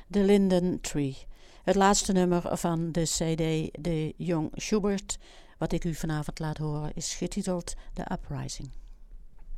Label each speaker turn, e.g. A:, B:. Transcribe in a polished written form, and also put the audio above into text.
A: The Linden Tree. Het laatste nummer van de cd De Jong Schubert, wat ik u vanavond laat horen, is getiteld The Uprising.